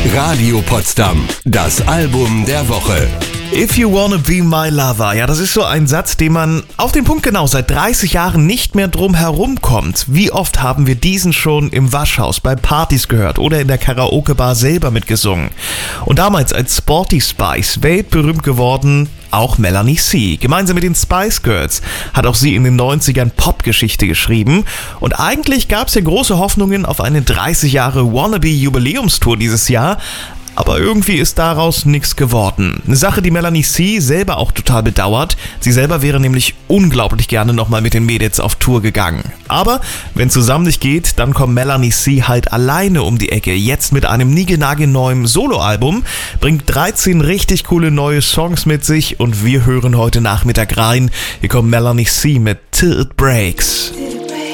Radio Potsdam, das Album der Woche. If you wanna be my lover. Ja, das ist so ein Satz, den man auf den Punkt genau seit 30 Jahren nicht mehr drum herum kommt. Wie oft haben wir diesen schon im Waschhaus, bei Partys gehört oder in der Karaoke-Bar selber mitgesungen? Und damals als Sporty Spice weltberühmt geworden, auch Melanie C. Gemeinsam mit den Spice Girls hat auch sie in den 90ern Popgeschichte geschrieben. Und eigentlich gab es ja große Hoffnungen auf eine 30 Jahre Wannabe-Jubiläumstour dieses Jahr. Aber irgendwie ist daraus nichts geworden. Eine Sache, die Melanie C. selber auch total bedauert. Sie selber wäre nämlich unglaublich gerne nochmal mit den Mädels auf Tour gegangen. Aber wenn zusammen nicht geht, dann kommt Melanie C. halt alleine um die Ecke. Jetzt mit einem niegelnagelneuen Soloalbum, bringt 13 richtig coole neue Songs mit sich und wir hören heute Nachmittag rein. Hier kommt Melanie C. mit Till It Breaks.